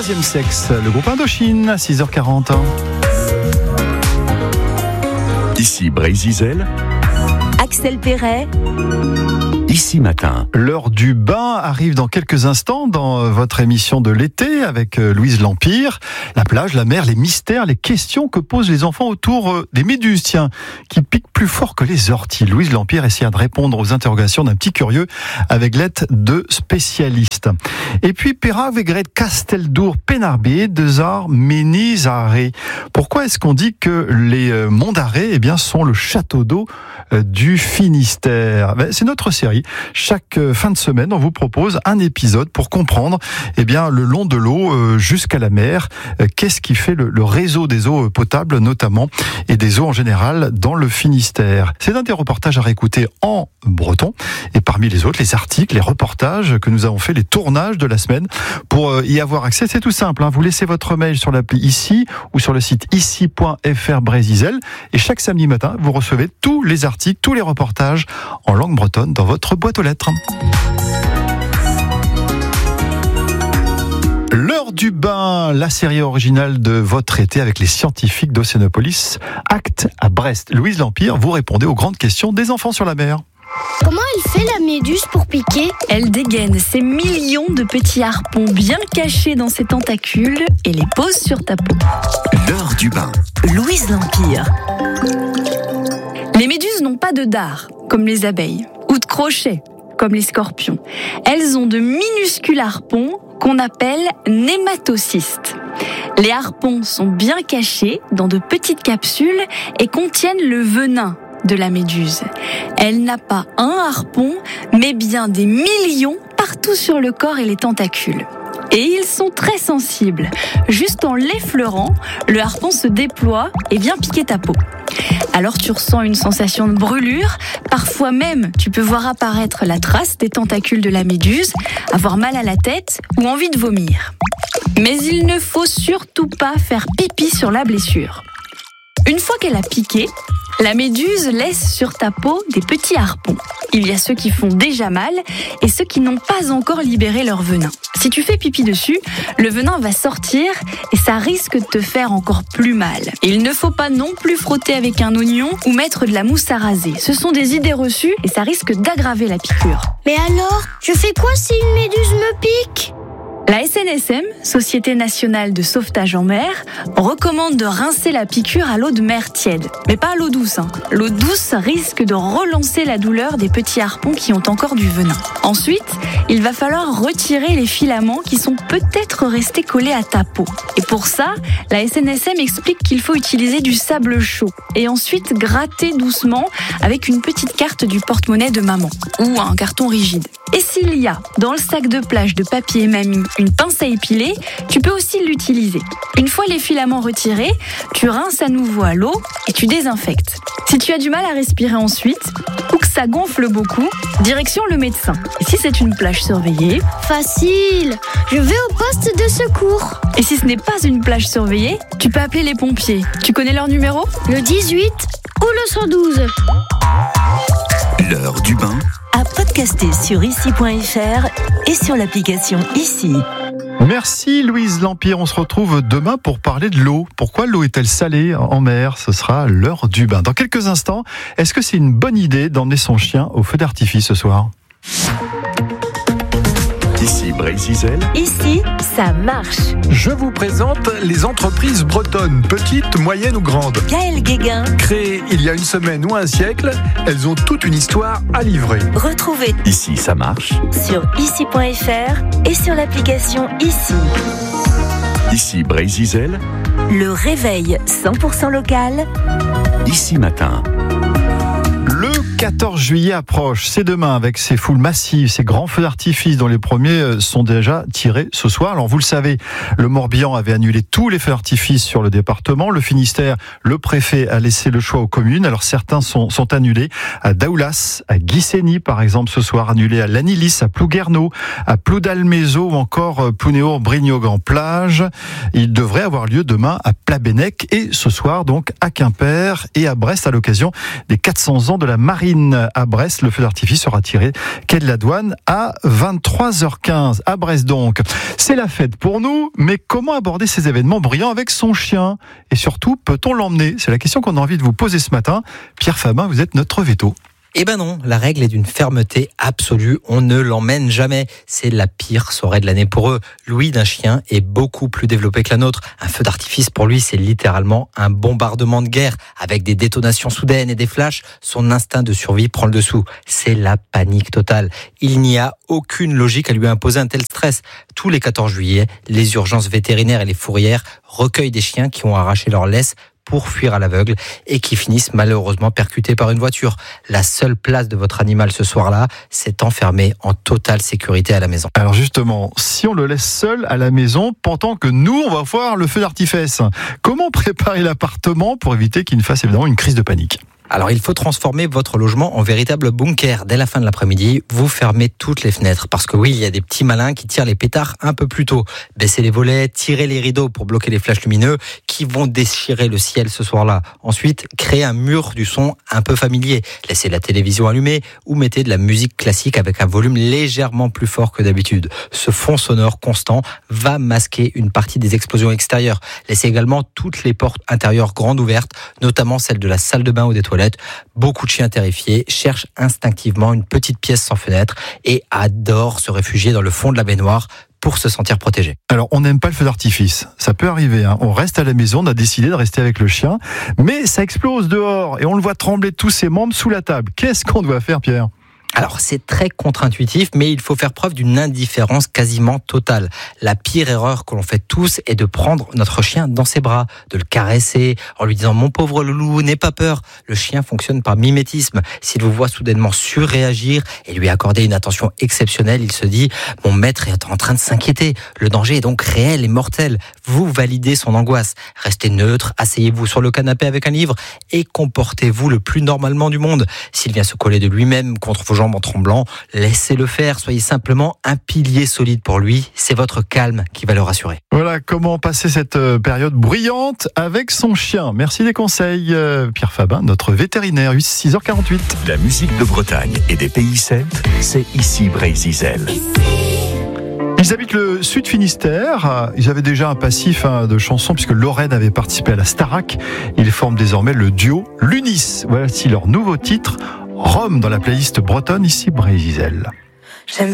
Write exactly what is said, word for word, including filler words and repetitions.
troisième sexe, le groupe Indochine, à six heures quarante. Ici Brésil, Axel Perret. Ici Matin. L'heure du bain arrive dans quelques instants dans votre émission de l'été avec Louise L'Empire. La plage, la mer, les mystères, les questions que posent les enfants autour des méduses, tiens, qui piquent plus fort que les orties. Louise L'Empire essayera de répondre aux interrogations d'un petit curieux avec l'aide de spécialistes. Et puis, Pera Vegret Casteldur Penarbe de Zar Menizare. Pourquoi est-ce qu'on dit que les monts d'Arrée, eh bien, sont le château d'eau du Finistère? Ben, c'est notre série. Chaque fin de semaine, on vous propose un épisode pour comprendre, eh bien, le long de l'eau euh, jusqu'à la mer, euh, qu'est-ce qui fait le, le réseau des eaux potables notamment et des eaux en général dans le Finistère. C'est un des reportages à réécouter en breton et parmi les autres, les articles, les reportages que nous avons fait, les tournages de la semaine. Pour euh, y avoir accès, c'est tout simple, hein. Vous laissez votre mail sur l'appli Ici ou sur le site ici point f r Brésil et chaque samedi matin, vous recevez tous les articles, tous les reportages en langue bretonne dans votre boîte aux lettres. L'heure du bain, la série originale de votre été avec les scientifiques d'Océanopolis, Acte à Brest. Louise L'Empire, vous répondez aux grandes questions des enfants sur la mer. Comment elle fait la méduse pour piquer ? Elle dégaine ses millions de petits harpons bien cachés dans ses tentacules et les pose sur ta peau. L'heure du bain. Louise L'Empire. Les méduses n'ont pas de dard, comme les abeilles, ou de crochets, comme les scorpions. Elles ont de minuscules harpons qu'on appelle nématocystes. Les harpons sont bien cachés dans de petites capsules et contiennent le venin de la méduse. Elle n'a pas un harpon, mais bien des millions partout sur le corps et les tentacules. Et ils sont très sensibles. Juste en l'effleurant, le harpon se déploie et vient piquer ta peau. Alors tu ressens une sensation de brûlure, parfois même tu peux voir apparaître la trace des tentacules de la méduse, avoir mal à la tête ou envie de vomir. Mais il ne faut surtout pas faire pipi sur la blessure. Une fois qu'elle a piqué, la méduse laisse sur ta peau des petits harpons. Il y a ceux qui font déjà mal et ceux qui n'ont pas encore libéré leur venin. Si tu fais pipi dessus, le venin va sortir et ça risque de te faire encore plus mal. Il ne faut pas non plus frotter avec un oignon ou mettre de la mousse à raser. Ce sont des idées reçues et ça risque d'aggraver la piqûre. Mais alors, je fais quoi si une méduse me pique ? La S N S M, Société Nationale de Sauvetage en Mer, recommande de rincer la piqûre à l'eau de mer tiède. Mais pas à l'eau douce, hein. L'eau douce risque de relancer la douleur des petits harpons qui ont encore du venin. Ensuite, il va falloir retirer les filaments qui sont peut-être restés collés à ta peau. Et pour ça, la S N S M explique qu'il faut utiliser du sable chaud et ensuite gratter doucement avec une petite carte du porte-monnaie de maman ou un carton rigide. Et s'il y a dans le sac de plage de papy et mamie une pince à épiler, tu peux aussi l'utiliser. Une fois les filaments retirés, tu rinces à nouveau à l'eau et tu désinfectes. Si tu as du mal à respirer ensuite, ou que ça gonfle beaucoup, direction le médecin. Et si c'est une plage surveillée, facile, je vais au poste de secours. Et si ce n'est pas une plage surveillée, tu peux appeler les pompiers. Tu connais leur numéro ? Le dix-huit ou le cent douze. L'heure du bain. À podcaster sur ici point f r et sur l'application Ici. Merci Louise L'Empire, on se retrouve demain pour parler de l'eau. Pourquoi l'eau est-elle salée en mer ? Ce sera l'heure du bain. Dans quelques instants, est-ce que c'est une bonne idée d'emmener son chien au feu d'artifice ce soir ? Ici Brésil. Ici, ça marche. Je vous présente les entreprises bretonnes, petites, moyennes ou grandes. Gaël Guéguin. Créées il y a une semaine ou un siècle, elles ont toute une histoire à livrer. Retrouvez Ici ça marche. sur ici point f r et sur l'application Ici. Ici Brésil. Le réveil cent pour cent local. Ici Matin. Le quatorze juillet approche, c'est demain avec ces foules massives, ces grands feux d'artifice dont les premiers sont déjà tirés ce soir. Alors vous le savez, le Morbihan avait annulé tous les feux d'artifice sur le département. Le Finistère, le préfet a laissé le choix aux communes. Alors certains sont, sont annulés à Daoulas, à Guissény par exemple ce soir, annulés à Lanilis, à Plouguerneau, à Ploudalmézo ou encore Plounéour-Brignogan-Plage. Il devrait avoir lieu demain à Plabennec et ce soir donc à Quimper et à Brest à l'occasion des quatre cents ans de la marine. Marine à Brest. Le feu d'artifice sera tiré quai de la Douane à vingt-trois heures quinze. À Brest donc. C'est la fête pour nous, mais comment aborder ces événements brillants avec son chien? Et surtout, peut-on l'emmener? C'est la question qu'on a envie de vous poser ce matin. Pierre Fabin, vous êtes notre veto. Eh ben non, la règle est d'une fermeté absolue, on ne l'emmène jamais. C'est la pire soirée de l'année pour eux. L'ouïe d'un chien est beaucoup plus développé que la nôtre. Un feu d'artifice pour lui, c'est littéralement un bombardement de guerre. Avec des détonations soudaines et des flashs, son instinct de survie prend le dessous. C'est la panique totale. Il n'y a aucune logique à lui imposer un tel stress. Tous les quatorze juillet, les urgences vétérinaires et les fourrières recueillent des chiens qui ont arraché leur laisse pour fuir à l'aveugle et qui finissent malheureusement percutés par une voiture. La seule place de votre animal ce soir-là, c'est enfermé en totale sécurité à la maison. Alors justement, si on le laisse seul à la maison, pendant que nous, on va voir le feu d'artifice, comment préparer l'appartement pour éviter qu'il ne fasse évidemment une crise de panique ? Alors il faut transformer votre logement en véritable bunker. Dès la fin de l'après-midi, vous fermez toutes les fenêtres. Parce que oui, il y a des petits malins qui tirent les pétards un peu plus tôt. Baissez les volets, tirez les rideaux pour bloquer les flashs lumineux qui vont déchirer le ciel ce soir-là. Ensuite, créez un mur du son un peu familier. Laissez la télévision allumée ou mettez de la musique classique avec un volume légèrement plus fort que d'habitude. Ce fond sonore constant va masquer une partie des explosions extérieures. Laissez également toutes les portes intérieures grandes ouvertes, notamment celle de la salle de bain ou des toilettes. Beaucoup de chiens terrifiés cherchent instinctivement une petite pièce sans fenêtre et adorent se réfugier dans le fond de la baignoire pour se sentir protégé. Alors, on n'aime pas le feu d'artifice. Ça peut arriver, hein. On reste à la maison, on a décidé de rester avec le chien, mais ça explose dehors et on le voit trembler tous ses membres sous la table. Qu'est-ce qu'on doit faire, Pierre ? Alors c'est très contre-intuitif, mais il faut faire preuve d'une indifférence quasiment totale. La pire erreur que l'on fait tous est de prendre notre chien dans ses bras, de le caresser en lui disant « Mon pauvre loulou, n'aie pas peur ». Le chien fonctionne par mimétisme. S'il vous voit soudainement surréagir et lui accorder une attention exceptionnelle, il se dit « Mon maître est en train de s'inquiéter. Le danger est donc réel et mortel ». Vous validez son angoisse. Restez neutre, asseyez-vous sur le canapé avec un livre et comportez-vous le plus normalement du monde. S'il vient se coller de lui-même contre vos jambes en tremblant, laissez-le faire, soyez simplement un pilier solide pour lui, c'est votre calme qui va le rassurer. Voilà comment passer cette période bruyante avec son chien. Merci des conseils, Pierre Fabin, notre vétérinaire, six heures quarante-huit. La musique de Bretagne et des pays celtes, c'est ici Brézizel. Ils habitent le Sud Finistère. Ils avaient déjà un passif de chansons puisque Lorraine avait participé à la Starac. Ils forment désormais le duo Lunis. Voici leur nouveau titre, Rome, dans la playlist bretonne, ici Brézizel. J'aime